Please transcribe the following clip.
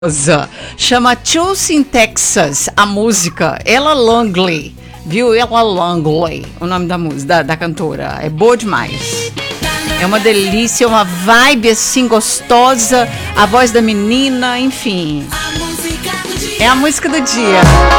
Chama Choose in Texas, a música. Ella Langley, viu? Ella Langley, o nome da música, da cantora. É boa demais. É uma delícia, uma vibe assim gostosa, a voz da menina, enfim. É a música do dia.